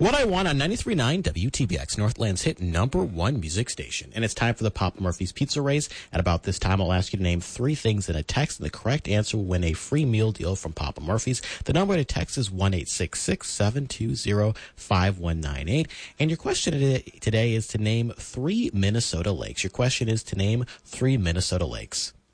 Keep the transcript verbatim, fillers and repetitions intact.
What I Want on ninety-three point nine W T B X, Northland's hit number one music station. And it's time for the Papa Murphy's Pizza Race. At about this time, I'll ask you to name three things in a text, and the correct answer will win a free meal deal from Papa Murphy's. The number to text is one eight six six, seven two zero, five one nine eight. And your question today is to name three Minnesota lakes. Your question is to name three Minnesota lakes.